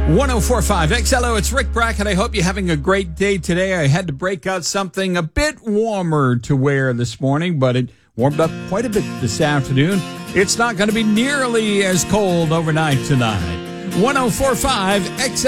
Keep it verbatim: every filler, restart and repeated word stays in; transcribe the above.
one oh four point five X L O, it's Rick Brackett. I hope you're having a great day today. I had to break out something a bit warmer to wear this morning, but it warmed up quite a bit this afternoon. It's not going to be nearly as cold overnight tonight. one oh four point five X L O.